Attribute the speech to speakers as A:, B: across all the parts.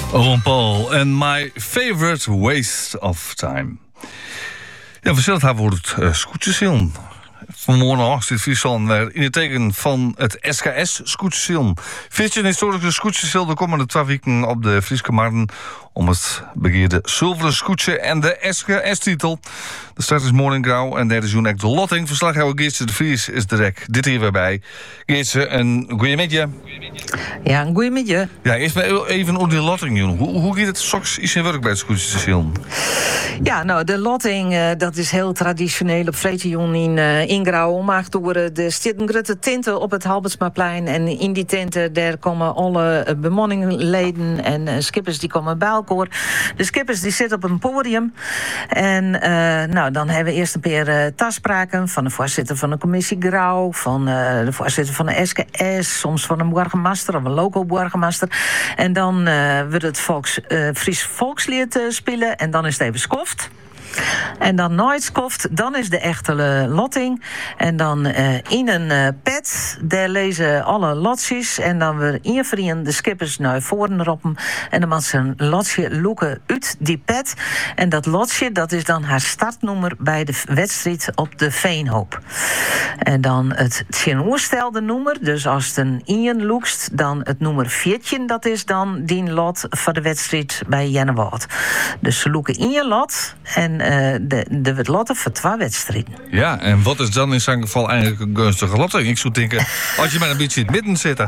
A: Ron Paul en My Favorite Waste of Time. Ja, we zullen het hebben over het scootjeszillen. Vanmorgen zit Friesland weer in het teken van het SKS-scootjeszillen. 14 historische scootjeszil de komende 2 weken op de Frieske Marten om het begeerde zilveren scootje en de SKS-titel. De start is morgen grauw en derde seizoen echt de lotting. Verslaghouder Geertje de Vries is direct dit hier weer bij. Geertje, een goeiemiddag.
B: Ja, een goeiemiddag.
A: Ja, eerst maar even over die lotting, jongen. Hoe gaat het straks in zijn werk bij het scootjeszillen?
B: Ja, nou, de lotting, dat is heel traditioneel op Vreetjejoen in Grauw. Maakt door de grote tinten op het Halbertsmaplein. En in die tinten, daar komen alle bemanningleden en skippers die komen bij elkaar. De skippers die zitten op een podium. En nou, dan hebben we eerst een paar taspraken van de voorzitter van de commissie Grauw, van de voorzitter van de SKS, soms van een burgemeester of een local burgemeester. En dan wordt het Fries volkslied spelen en dan is het even skoft. En dan nooit skoft, dan is de echte lotting. En dan in een pad, daar lezen alle lotjes. En dan weer in vrienden de skippers naar voren roppen. En dan moet ze een lotje loeken uit die pad. En dat lotje, dat is dan haar startnummer bij de wedstrijd op de Veenhoop. En dan het oerstelde nummer. Dus als het een ien loekst, dan het nummer 14. Dat is dan die lot voor de wedstrijd bij Jennewoud. Dus ze loeken in je lot en de wordt lotten voor 2 wedstrijden.
A: Ja, en wat is dan in zijn geval eigenlijk een gunstige lotting? Ik zou denken, als je maar een beetje in het midden zit.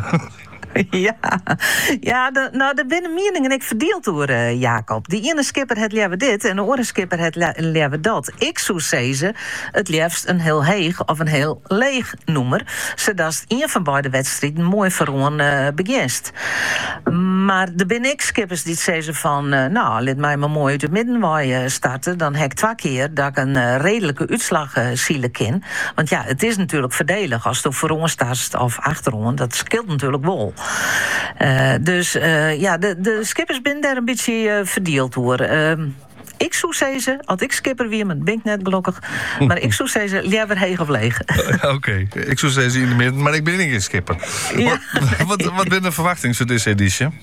B: Ja, de binnen meningen ik verdeeld door Jacob. Die ene skipper het liever dit en de andere skipper het liever dat. Ik zou zeggen, het liefst een heel heeg of een heel leeg nummer, zodat een van beide wedstrijden mooi verroen begint. Maar er ben ik skippers die zeggen van, nou, laat mij maar mooi uit het midden starten. Dan heb ik 2 keer dat ik een redelijke uitslag zielen kan. Want ja, het is natuurlijk verdelig als je vooron staat of achterom. Dat scheelt natuurlijk wel. Dus de skippers zijn daar een beetje verdeeld door. Ik zou zeggen, als ik skipper weer, maar ben ik net gelukkig. Maar ik zou zeggen, liever heeg of leeg.
A: Oké, ik zou zeggen in de midden, maar ik ben niet een skipper. Ja. Wat ben de verwachtingen voor deze editie?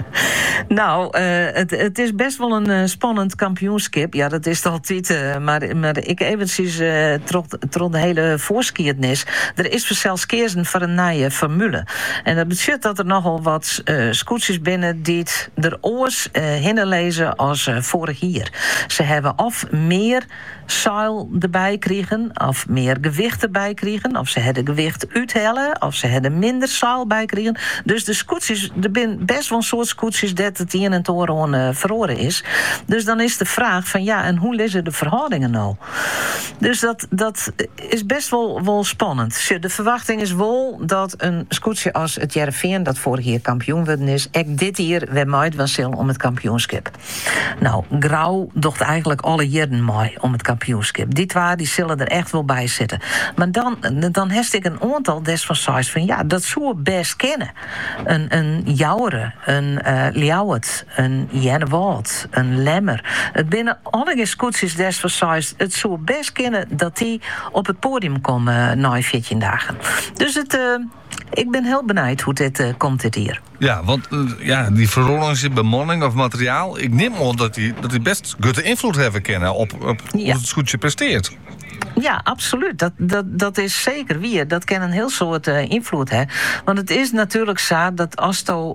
B: Nou, het is best wel een spannend kampioenschap. Ja, dat is het altijd. Maar ik eventjes trots de hele voorskiertnis. Er is zelfs keersen voor een nieuwe formule. En dat betekent dat er nogal wat scootjes binnen die er oors hinnenlezen als vorig jaar. Ze hebben of meer zeil erbij kregen, of meer gewicht erbij kregen, of ze hebben gewicht uithellen, of ze hebben minder zeil bij kregen. Dus de scootjes, er zijn best wel een soort scootjes dat het in en toren verloren is. Dus dan is de vraag van ja, en hoe liggen de verhoudingen nou? Dus dat is best wel spannend. De verwachting is wel dat een scootje als het Jereveen, dat vorig jaar kampioen geworden is, ik dit hier weer maaid was om het kampioenschap. Nou, Grauw docht eigenlijk alle jaren mooi om het kampioenschap. Die 2 die zullen er echt wel bij zitten. Maar dan heb ik een aantal des van size van ja, dat zou best kennen. Een Jouweren, een Ljouwert, een Jennewoud, een Lemmer. Het binnen alle scootjes des van size, het zou best kennen dat die op het podium komen na 14 dagen. Dus ik ben heel benieuwd hoe dit komt dit hier.
A: Ja, want die verrolling bemanning of materiaal, ik neem aan dat die best goede invloed hebben kennen op hoe het scootje presteert.
B: Ja, absoluut. Dat is zeker weer. Dat kan een heel soort invloed hebben. Want het is natuurlijk zo dat als je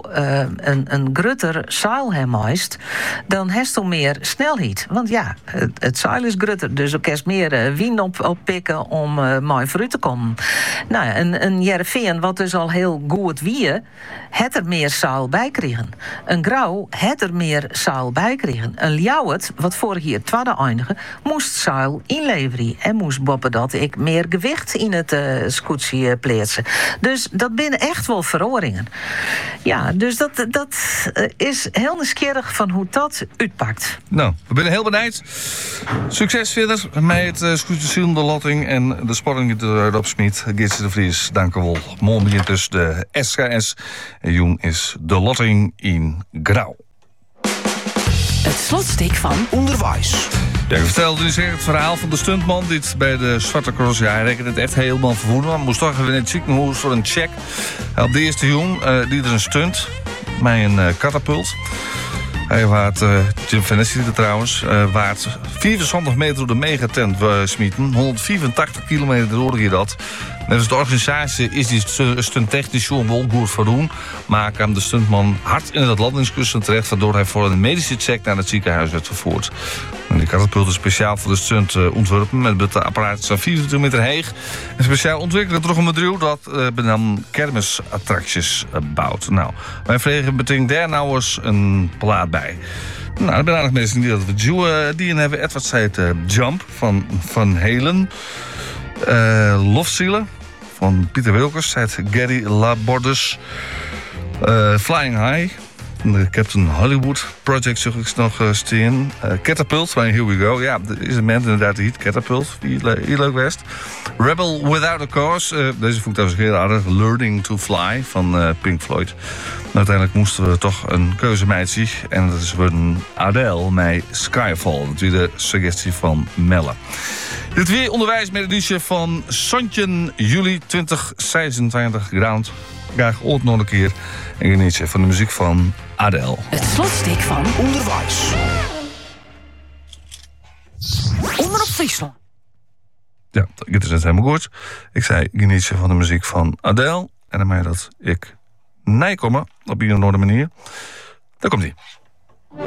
B: een grutter zeil hebt, dan heb je meer snelheid. Want ja, het zeil is grutter, dus je kan meer wien oppikken om mooi vooruit te komen. Nou, een Jereveen, wat dus al heel goed wie, het er meer zeil bij kregen. Een Grauw het er meer zeil bij kregen. Een Ljouwert, wat vorig jaar 2e eindigen, moest zeil inleveren en moest boppen dat ik meer gewicht in het scootje plaatsen. Dus dat binnen echt wel verhoringen. Ja, dus dat is heel nieuwsgierig van hoe dat uitpakt. Nou,
A: we zijn heel benieuwd. Succes verder met het scootjeszillen, de lotting en de spanning erop Smit. Geertje de Vries, dank u wel. Morgen begint dus de SKS en Joen is de lotting in Grauw.
C: Het slotstuk van Onderwijs.
A: Ja, ik vertelde dus het verhaal van de stuntman die bij de Zwarte Cross. Ja, hij rekent het echt helemaal vervoeren. Maar moest toch even in het ziekenhuis voor een check. Op de eerste jong, die is een stunt met een katapult. Hij waard, Jim Fennessy trouwens, waard 24 meter door de megatent smieten. 184 kilometer hoorde je dat. Net de organisatie is die stunttechnisch John wel goed voor doen. Maar kwam de stuntman hard in het landingskussen terecht, waardoor hij voor een medische check naar het ziekenhuis werd vervoerd. De katapult is speciaal voor de stunt ontworpen. Met het apparaat van 24 meter heeg. En speciaal ontwikkeld door een bedrijf dat benam kermisattracties bouwt. Nou, wij vregen meteen daar nou eens een plaat bij. Nou, er zijn aardig mensen die dat we duwen. Die hebben Edward Said Jump van Halen. Lofzielen van Pieter Wilkers. Het Gary Labordus. Flying High. De Captain Hollywood Project zag ik nog staan. Catapult van Here We Go. Ja, er is een man inderdaad die heet Catapult. Hier leuk west. Rebel Without a Cause. Deze vond ik heel aardig. Learning to Fly van Pink Floyd. Maar uiteindelijk moesten we toch een keuze maken. En dat is een Adele met Skyfall. Dat is de suggestie van Melle. Dit weer onderwijs met editie van Sontje juli 2026 ground. Graag ooit nog een keer en geniet je van de muziek van Adele.
C: Het slotstuk van Onderwijs. Omroep Friesland.
A: Ja, dit is net helemaal goed. Ik zei geniet je van de muziek van Adele. En dan mij dat ik nijkomen op een of andere manier. Daar komt ie.